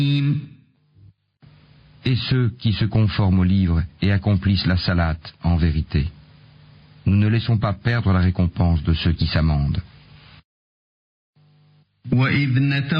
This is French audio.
Et ceux qui se conforment au livre et accomplissent la salate en vérité. Nous ne laissons pas perdre la récompense de ceux qui s'amendent.